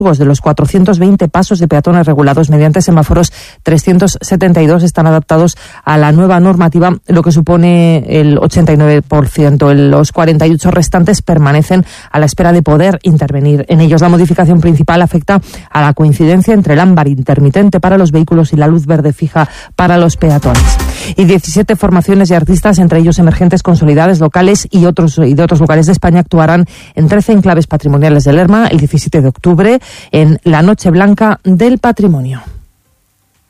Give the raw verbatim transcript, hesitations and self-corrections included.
De los cuatrocientos veinte pasos de peatones regulados mediante semáforos, trescientos setenta y dos están adaptados a la nueva normativa, lo que supone el ochenta y nueve por ciento. Los cuarenta y ocho restantes permanecen a la espera de poder intervenir en ellos. La modificación principal afecta a la coincidencia entre el ámbar intermitente para los vehículos y la luz verde fija para los peatones. Y diecisiete formaciones y artistas, entre ellos emergentes, consolidadas, locales y otros y de otros lugares de España, actuarán en trece enclaves patrimoniales de Lerma el diecisiete de octubre en la Noche Blanca del Patrimonio.